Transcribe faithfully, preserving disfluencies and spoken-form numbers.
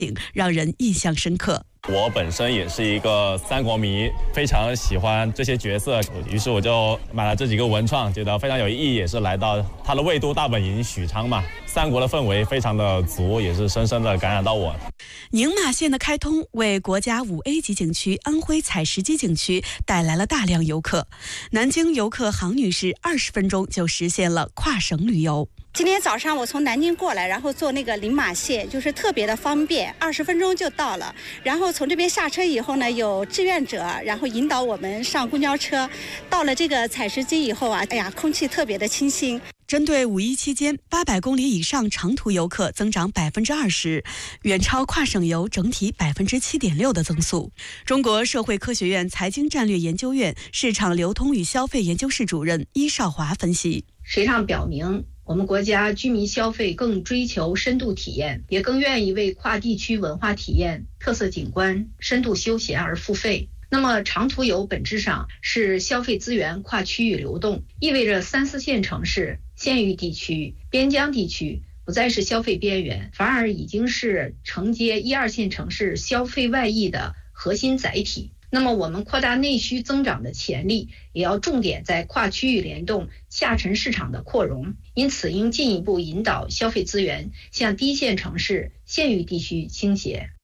让人印象深刻。 我本身也是一个三国迷，非常喜欢这些角色，于是我就买了这几个文创，觉得非常有意义，也是来到它的魏都大本营许昌嘛，三国的氛围非常的足，也是深深的感染到我。 宁马线的开通为国家五 A 级景区安徽采石矶景区带来了大量游客。南京游客杭女士二十分钟就实现了跨省旅游。 今天早上我从南京过来，然后坐那个宁马线，就是特别的方便，二十分钟就到了。然后从这边下车以后呢，有志愿者，然后引导我们上公交车。到了这个采石矶以后啊，哎呀，空气特别的清新。 针对五一期间八百公里以上长途游客增长百分之二十，远超跨省游整体百分之七点六的增速。中国社会科学院财经战略研究院市场流通与消费研究室主任伊少华分析， 实际上表明，我们国家居民消费更追求深度体验，也更愿意为跨地区文化体验、特色景观、深度休闲而付费。那么长途游本质上是消费资源跨区域流动，意味着三四线城市、县域地区、边疆地区不再是消费边缘，反而已经是承接一二线城市消费外溢的核心载体。那么我们扩大内需增长的潜力，也要重点在跨区域联动、下沉市场的扩容，因此应进一步引导消费资源向低线城市、县域地区倾斜。